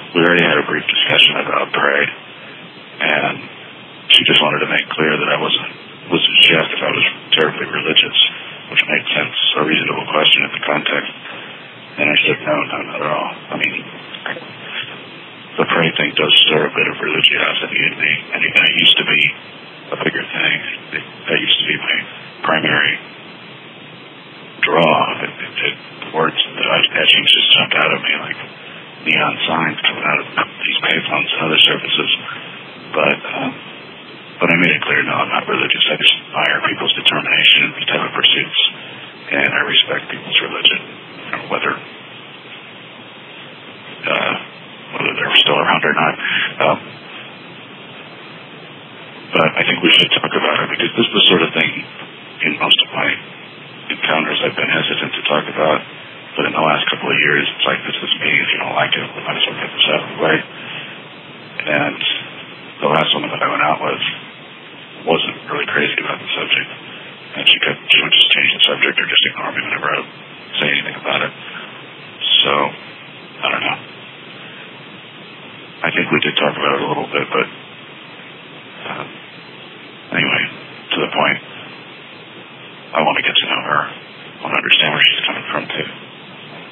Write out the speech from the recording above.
we already had a brief discussion about pray, and she just wanted to make clear that I wasn't suggest if I was terribly religious, which makes sense, a reasonable question in the context. And I said, no, not at all. I mean, the pray thing does stir a bit of religiosity in me, and it used to be a bigger thing. That used to be my primary draw. Words that I was etching just jumped out of me like neon signs coming out of these payphones and other services. But I made it clear, no, I'm not religious. I just admire people's determination in these type of pursuits, and I respect people's religion, whether they're still around or not. But I think we should talk about it, because this is the sort of thing in most of my encounters I've been hesitant to talk about. But in the last couple of years, it's like, this is me. If you don't like it, we might as well get this out of the way. And the last woman that I went out with wasn't really crazy about the subject. And she would just change the subject or just ignore me whenever I would say anything about it. So, I don't know. I think we did talk about it a little bit, but